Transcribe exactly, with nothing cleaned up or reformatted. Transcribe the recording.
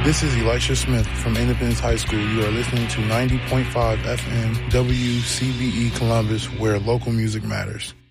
This is Elisha Smith from Independence High School. You are listening to ninety point five F M W C B E Columbus, where local music matters.